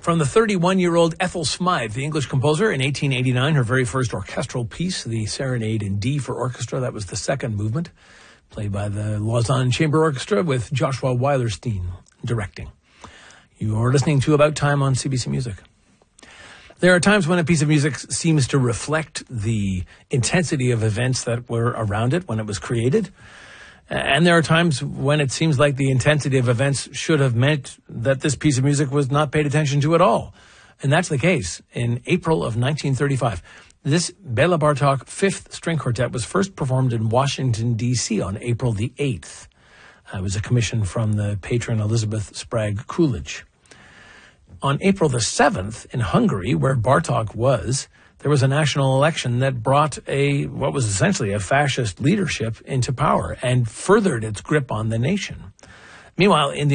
From the 31-year-old Ethel Smythe, the English composer, in 1889, her very first orchestral piece, the Serenade in D for Orchestra. That was the second movement, played by the Lausanne Chamber Orchestra with Joshua Weilerstein directing. You are listening to About Time on CBC Music. There are times when a piece of music seems to reflect the intensity of events that were around it when it was created. And there are times when it seems like the intensity of events should have meant that this piece of music was not paid attention to at all. And that's the case in April of 1935. This Bela Bartok Fifth String Quartet was first performed in Washington, D.C. on April the 8th. It was a commission from the patron Elizabeth Sprague Coolidge. On April the 7th, in Hungary, where Bartok was, there was a national election that brought what was essentially a fascist leadership into power and furthered its grip on the nation. Meanwhile, in the